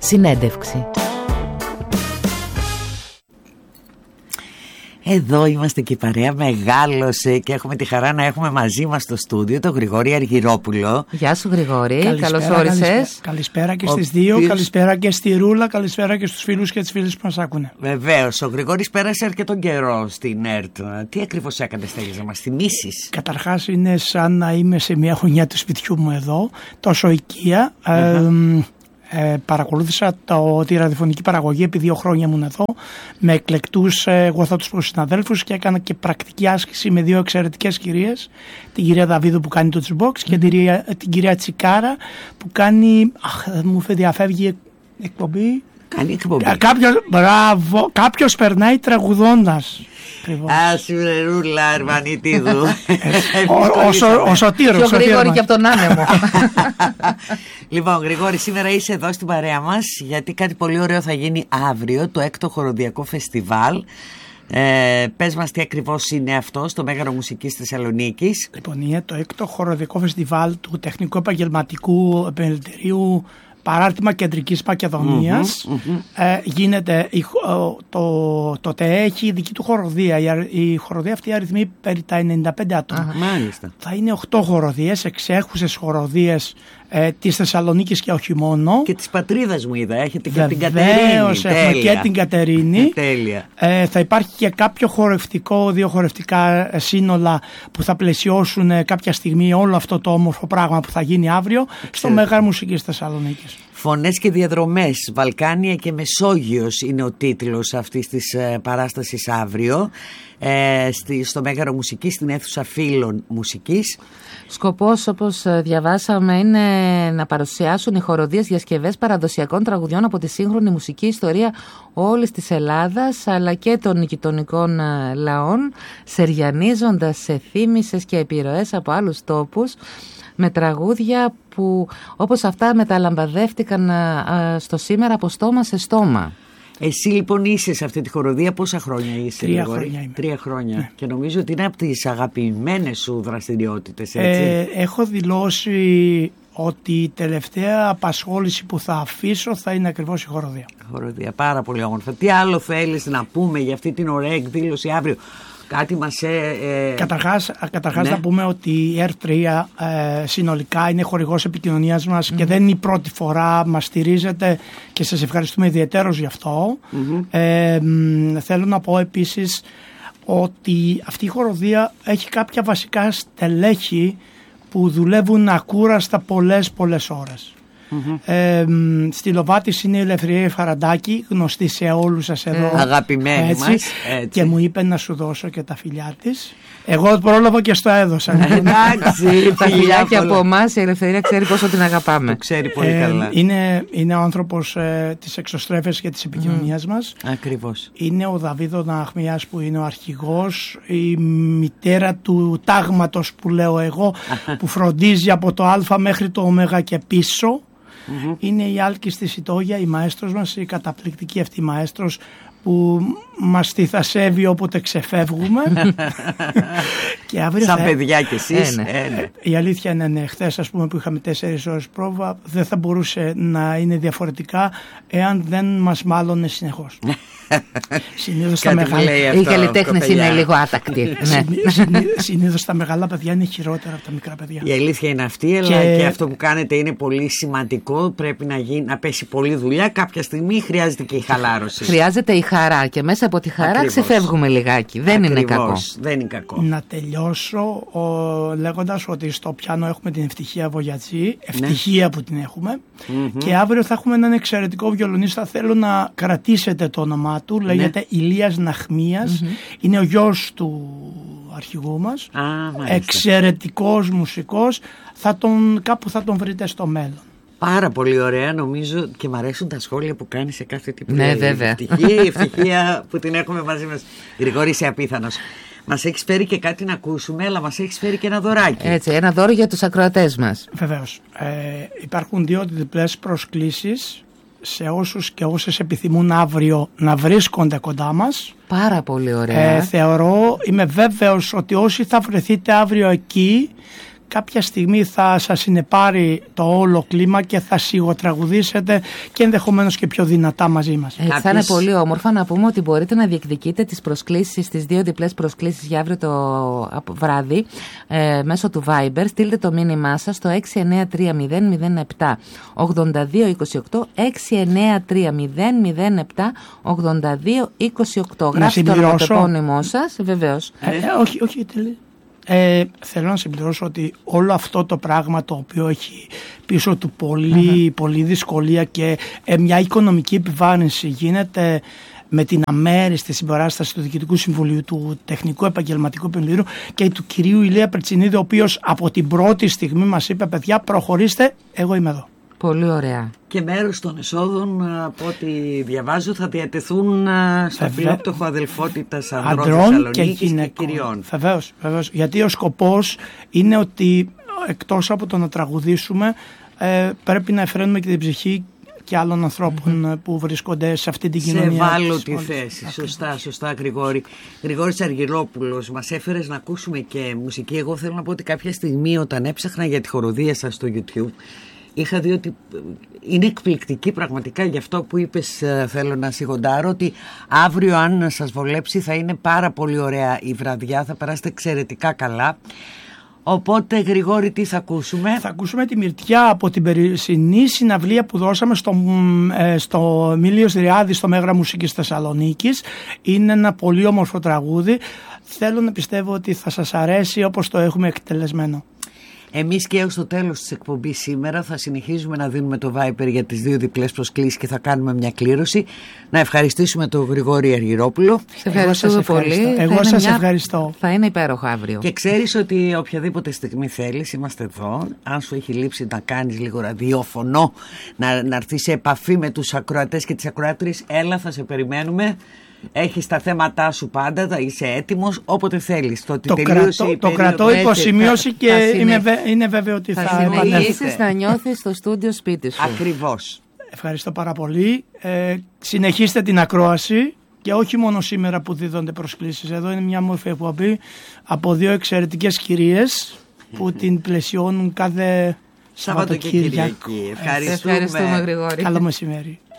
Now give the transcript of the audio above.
Συνέντευξη. Εδώ είμαστε και η παρέα μεγάλωσε και έχουμε τη χαρά να έχουμε μαζί μας στο στούντιο τον Γρηγόρη Αργυρόπουλο. Γεια σου Γρηγόρη, καλώς όρισες. Καλησπέρα και στις δύο, καλησπέρα και στη Ρούλα, καλησπέρα και στους φίλους και τις φίλες που μας ακούνε. Βεβαίως, ο Γρηγόρης πέρασε αρκετό καιρό στην ΕΡΤ. Τι ακριβώς έκανες, θέλεις να μας θυμίσεις? Καταρχάς είναι σαν να είμαι σε μια γωνιά του σπιτιού μου εδώ, τόσο οικία. Παρακολούθησα τη ραδιοφωνική παραγωγή επί 2 χρόνια ήμουν εδώ με εκλεκτούς γοθότους συναδέλφους και έκανα και πρακτική άσκηση με 2 εξαιρετικές κυρίες, την κυρία Δαβίδου που κάνει το Jukebox και την κυρία Τσικάρα που κάνει, μου διαφεύγει εκπομπή. Κάνει εκπομπή. Κάποιος περνάει τραγουδώντας. Ασουρερούλα Αρβανιτίδου. Ο Σωτήρος. Πιο γρήγορη και από τον άνεμο. Λοιπόν, Γρηγόρη, σήμερα είσαι εδώ στην παρέα μας γιατί κάτι πολύ ωραίο θα γίνει αύριο, το 6ο Χοροδιακό Φεστιβάλ. Πες μας τι ακριβώς είναι αυτό στο Μέγαρο Μουσικής Θεσσαλονίκης. Λοιπόν, είναι το 6ο Χοροδιακό Φεστιβάλ του Τεχνικού Επαγγελματικού Επιμελητηρίου Παράρτημα Κεντρικής Μακεδονίας. Γίνεται το ΤΕ έχει δική του χοροδία. Η χοροδία αυτή αριθμεί περί τα 95 άτομα. Μάλιστα. Θα είναι 8 χοροδίες, εξέχουσες χοροδίες της Θεσσαλονίκης και όχι μόνο. Και της πατρίδας μου είδα, έχετε και την Κατερίνη. Βεβαίως, έχουμε και την Κατερίνη. Τέλεια. Θα υπάρχει και κάποιο χορευτικό, 2 χορευτικά σύνολα που θα πλαισιώσουν κάποια στιγμή όλο αυτό το όμορφο πράγμα που θα γίνει αύριο στο Μέγαρο Μουσικής Θεσσαλονίκης. Φωνές και διαδρομές, Βαλκάνια και Μεσόγειος είναι ο τίτλος αυτής της παράστασης αύριο στο Μέγαρο Μουσικής, στην αίθουσα Φίλων Μουσικής. Σκοπός, όπως διαβάσαμε, είναι να παρουσιάσουν οι χοροδίες διασκευές παραδοσιακών τραγουδιών από τη σύγχρονη μουσική ιστορία όλης της Ελλάδας αλλά και των γειτονικών λαών, σεριανίζοντας σε θύμησες και επιρροές από άλλους τόπους με τραγούδια που όπως αυτά μεταλαμπαδεύτηκαν στο σήμερα από στόμα σε στόμα. Εσύ λοιπόν είσαι σε αυτή τη χοροδία, πόσα χρόνια είσαι? 3 χρόνια είμαι. 3 χρόνια. Ναι. Και νομίζω ότι είναι από τις αγαπημένες σου δραστηριότητες, έτσι. Έχω δηλώσει ότι η τελευταία απασχόληση που θα αφήσω θα είναι ακριβώς η χοροδία. Χοροδία, πάρα πολύ όμορφα. Τι άλλο θέλεις να πούμε για αυτή την ωραία εκδήλωση αύριο? Κάτι μας Καταρχάς να πούμε ότι η R3 συνολικά είναι χορηγός επικοινωνίας μας και δεν είναι η πρώτη φορά, μας στηρίζετε και σας ευχαριστούμε ιδιαιτέρως γι' αυτό. Θέλω να πω επίσης ότι αυτή η χοροδία έχει κάποια βασικά στελέχη που δουλεύουν ακούραστα πολλές ώρες. Στη Λοβάτης είναι η Ελευθερία Φαραντάκη, γνωστή σε όλους σας εδώ, αγαπημένη έτσι, μας, έτσι. Και μου είπε να σου δώσω και τα φιλιά της. Εγώ πρόλαβα και στο έδωσα. Εντάξει, τα φιλιάκια από εμάς, η Ελευθερία ξέρει πόσο την αγαπάμε. Το ξέρει πολύ καλά. Είναι ο άνθρωπος της εξωστρέφειας και της επικοινωνίας μας. Ακριβώς. Είναι ο Δαβίδο Ναχμίας που είναι ο αρχηγός, η μητέρα του τάγματος που λέω εγώ, που φροντίζει από το Α μέχρι το Ω και πίσω. Είναι η Άλκη στη Σιτόγια, η μαέστρος μας, η καταπληκτική αυτή μαέστρος που μας τη θασεύει όποτε ξεφεύγουμε. Και αύριο σαν παιδιά κι εσείς. Η αλήθεια είναι χθες, ας πούμε, που είχαμε 4 ώρες πρόβα, δεν θα μπορούσε να είναι διαφορετικά εάν δεν μας μάλωνε συνεχώς. Συνήθως τα μεγάλα. Οι καλλιτέχνες είναι λίγο άτακτοι. Συνήθως τα μεγάλα παιδιά είναι χειρότερα από τα μικρά παιδιά. Η αλήθεια είναι αυτή, αλλά και αυτό που κάνετε είναι πολύ σημαντικό. Πρέπει να πέσει πολλή δουλειά. Κάποια στιγμή χρειάζεται και η χαλάρωση. Χρειάζεται η χαρά και μέσα από τη χαρά ξεφεύγουμε λιγάκι. Δεν είναι κακό. Δεν είναι κακό. Να τελειώσω λέγοντας ότι στο πιάνο έχουμε την Ευτυχία Βογιατζή. Ευτυχία που την έχουμε. Και αύριο θα έχουμε έναν εξαιρετικό βιολονίστα. Θέλω να κρατήσετε το όνομά του. Λέγεται Ηλίας Ναχμίας. Είναι ο γιος του αρχηγού μας. Εξαιρετικός μουσικός. Κάπου θα τον βρείτε στο μέλλον. Πάρα πολύ ωραία, νομίζω, και μου αρέσουν τα σχόλια που κάνει σε κάθε τύπο. Ναι, βέβαια. Ευτυχία που την έχουμε μαζί μας. Γρηγόρη, είσαι απίθανος. Μας έχεις φέρει και κάτι να ακούσουμε, αλλά μας έχεις φέρει και ένα δωράκι. Έτσι, ένα δώρο για τους ακροατές μας. Βεβαίως. Υπάρχουν 2 διπλές προσκλήσεις σε όσους και όσες επιθυμούν αύριο να βρίσκονται κοντά μας. Πάρα πολύ ωραία. Είμαι βέβαιος ότι όσοι θα βρεθείτε αύριο εκεί, κάποια στιγμή θα σας συνεπάρει το όλο κλίμα και θα σιγοτραγουδήσετε και ενδεχομένως και πιο δυνατά μαζί μας. Θα είναι πολύ όμορφα. Να πούμε ότι μπορείτε να διεκδικείτε τις προσκλήσεις, τις 2 διπλές προσκλήσεις για αύριο το βράδυ μέσω του Viber. Στείλτε το μήνυμά σας στο 693007 8228 693007 8228. Γράψτε το ονοματεπώνυμό σας, βεβαίως. Όχι, θέλω να συμπληρώσω ότι όλο αυτό το πράγμα το οποίο έχει πίσω του πολύ δυσκολία και μια οικονομική επιβάρυνση γίνεται με την αμέριστη συμπαράσταση του Διοικητικού Συμβουλίου, του Τεχνικού Επαγγελματικού Επιμελητηρίου και του κυρίου Ηλία Περτσινίδη, ο οποίος από την πρώτη στιγμή μας είπε: παιδιά, προχωρήστε, εγώ είμαι εδώ. Πολύ ωραία. Και μέρος των εσόδων, από ό,τι διαβάζω, θα διατεθούν στο Φιλόπτωχο Αδελφότητας Ανδρών Θεσσαλονίκης και Κυριών. Βεβαίως. Γιατί ο σκοπός είναι ότι εκτός από το να τραγουδήσουμε, πρέπει να εφραίνουμε και την ψυχή και άλλων ανθρώπων που βρίσκονται σε αυτή την κοινωνία. Σε ευάλωτη θέση. Σωστά, Γρηγόρη. Γρηγόρης Αργυρόπουλος, μας έφερες να ακούσουμε και μουσική. Εγώ θέλω να πω ότι κάποια στιγμή, όταν έψαχνα για τη χοροδία σας στο YouTube, είχα δει ότι είναι εκπληκτική πραγματικά. Γι' αυτό που είπες, θέλω να σιγοντάρω ότι αύριο, αν σας βολέψει, θα είναι πάρα πολύ ωραία η βραδιά. Θα περάσετε εξαιρετικά καλά. Οπότε, Γρηγόρη, τι θα ακούσουμε? Θα ακούσουμε τη Μυρτιά από την περσινή συναυλία που δώσαμε στο Μήλιος Ριάδη, στο Μέγαρο Μουσικής Θεσσαλονίκης. Είναι ένα πολύ όμορφο τραγούδι. Θέλω να πιστεύω ότι θα σας αρέσει όπως το έχουμε εκτελεσμένο. Εμείς και έως το τέλος της εκπομπής σήμερα θα συνεχίζουμε να δίνουμε το Viber για τις 2 διπλές προσκλήσεις και θα κάνουμε μια κλήρωση. Να ευχαριστήσουμε τον Γρηγόρη Αργυρόπουλο. Σε ευχαριστούμε πολύ. Εγώ σας ευχαριστώ. Θα είναι υπέροχο αύριο. Και ξέρεις ότι οποιαδήποτε στιγμή θέλεις, είμαστε εδώ. Αν σου έχει λείψει να κάνεις λίγο ραδιόφωνο, να έρθεις σε επαφή με τους ακροατές και τις ακροάτριες, έλα, θα σε περιμένουμε. Έχεις τα θέματά σου πάντα, θα είσαι έτοιμος όποτε θέλεις. Το κρατώ υποσημείωση και είναι βέβαιο ότι θα συνεχίσεις να νιώθεις στο στούντιο σπίτι σου. Ακριβώς. Ευχαριστώ πάρα πολύ. Συνεχίστε την ακρόαση και όχι μόνο σήμερα που δίδονται προσκλήσεις. Εδώ είναι μια μορφή εκπομπή από 2 εξαιρετικές κυρίες που την πλαισιώνουν κάθε Σαββατοκύριακο. Ευχαριστούμε, Γρηγόρη. Καλό μεσημέρι.